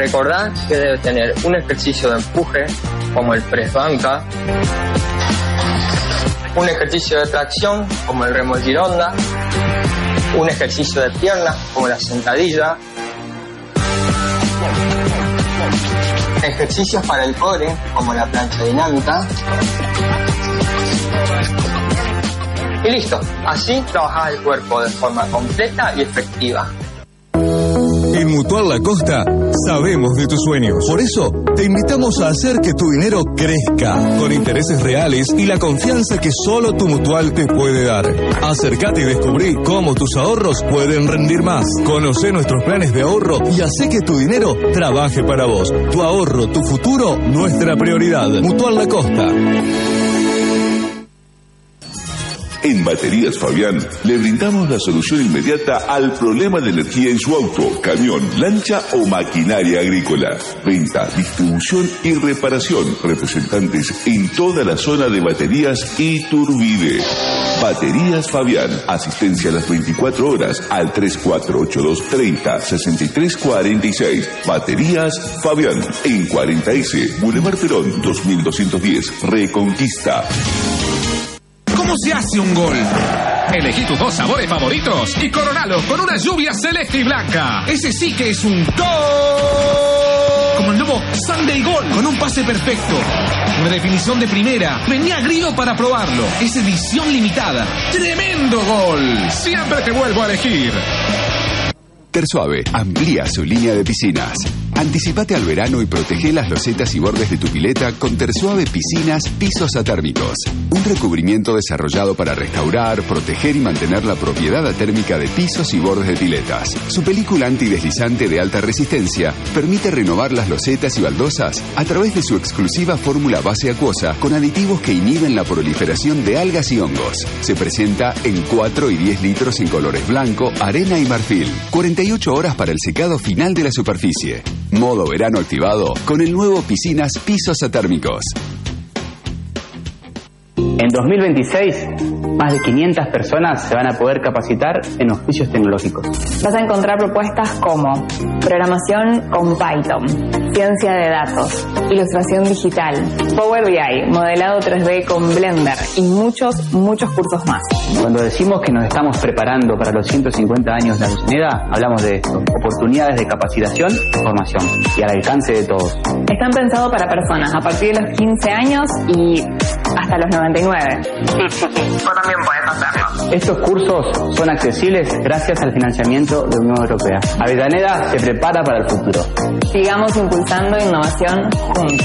Recordá que debe tener un ejercicio de empuje, como el press banca, un ejercicio de tracción, como el remo gironda, un ejercicio de piernas, como la sentadilla, ejercicios para el core, como la plancha dinámica. Y listo, así trabajás el cuerpo de forma completa y efectiva. En Mutual La Costa sabemos de tus sueños. Por eso te invitamos a hacer que tu dinero crezca con intereses reales y la confianza que solo tu Mutual te puede dar. Acércate y descubrí cómo tus ahorros pueden rendir más. Conoce nuestros planes de ahorro y hacé que tu dinero trabaje para vos. Tu ahorro, tu futuro, nuestra prioridad. Mutual La Costa. En Baterías Fabián le brindamos la solución inmediata al problema de energía en su auto, camión, lancha o maquinaria agrícola. Venta, distribución y reparación. Representantes en toda la zona de Baterías Iturbide. Baterías Fabián. Asistencia a las 24 horas al 3482306346. Baterías Fabián. En 40S, Boulevard Perón, 2210. Reconquista. ¿Cómo se hace un gol? Elegí tus 2 sabores favoritos y coronalos con una lluvia celeste y blanca. Ese sí que es un gol. Como el nuevo Sunday Gol, con un pase perfecto. Una definición de primera. Venía Grido para probarlo. Es edición limitada. ¡Tremendo gol! Siempre te vuelvo a elegir. Tersuave amplía su línea de piscinas. Anticipate al verano y protege las losetas y bordes de tu pileta con Tersuave Piscinas Pisos Atérmicos. Un recubrimiento desarrollado para restaurar, proteger y mantener la propiedad atérmica de pisos y bordes de piletas. Su película antideslizante de alta resistencia permite renovar las losetas y baldosas a través de su exclusiva fórmula base acuosa con aditivos que inhiben la proliferación de algas y hongos. Se presenta en 4 y 10 litros en colores blanco, arena y marfil. 48 horas para el secado final de la superficie. Modo verano activado con el nuevo Piscinas Pisos Atérmicos. En 2026, más de 500 personas se van a poder capacitar en oficios tecnológicos. Vas a encontrar propuestas como programación con Python, ciencia de datos, ilustración digital, Power BI, modelado 3D con Blender y muchos cursos más. Cuando decimos que nos estamos preparando para los 150 años de Avellaneda, hablamos de esto: oportunidades de capacitación y formación, y al alcance de todos. Están pensados para personas a partir de los 15 años y hasta los 99. Sí, vos también podés hacerlo. Estos cursos son accesibles gracias al financiamiento de la Unión Europea. Avellaneda se prepara para el futuro. Sigamos impulsando innovación juntos.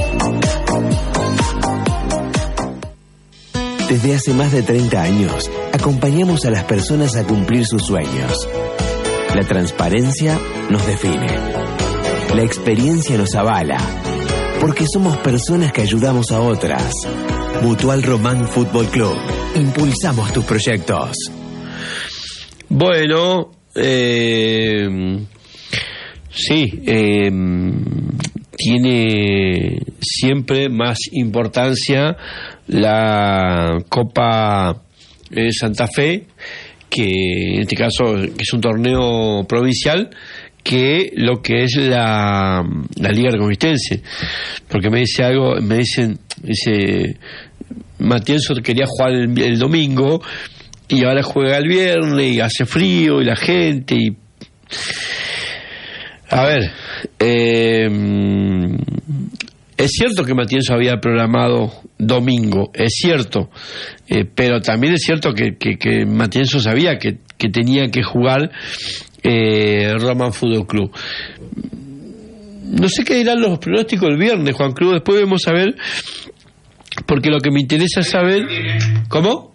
Desde hace más de 30 años, acompañamos a las personas a cumplir sus sueños. La transparencia nos define. La experiencia nos avala. Porque somos personas que ayudamos a otras. Mutual Román Fútbol Club. Impulsamos tus proyectos. Bueno, sí, tiene siempre más importancia la Copa Santa Fe, que en este caso que es un torneo provincial, que lo que es la Liga Reconquistense. Porque me dicen Matienzo quería jugar el domingo y ahora juega el viernes y hace frío y la gente y... A ver, es cierto que Matienzo había programado domingo, es cierto, pero también es cierto que Matienzo sabía que tenía que jugar Román Fútbol Club. No sé qué dirán los pronósticos el viernes, Juan Cruz, después vamos a ver, porque lo que me interesa es saber... ¿Cómo?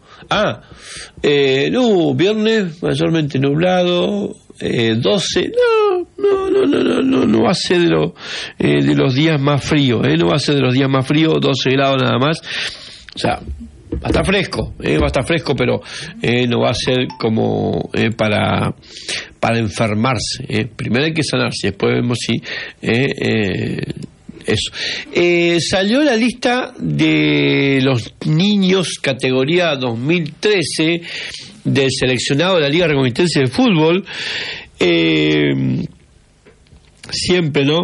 No, viernes mayormente nublado, 12, no va a ser de los días más fríos, no va a ser de los días más fríos, 12 grados nada más, o sea, va a estar fresco, pero no va a ser como para enfermarse, primero hay que sanarse, después vemos si eso. Salió la lista de los niños categoría 2013 del seleccionado de la Liga Reconquistense de Fútbol. Siempre, ¿no?